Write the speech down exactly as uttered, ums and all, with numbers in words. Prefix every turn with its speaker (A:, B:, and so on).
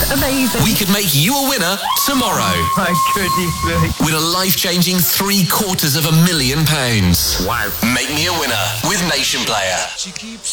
A: Amazing.
B: We could make you a winner tomorrow.
A: My goodness me.
B: With a life-changing three quarters of a million pounds.
A: Wow.
B: Make me a winner with Nation Player.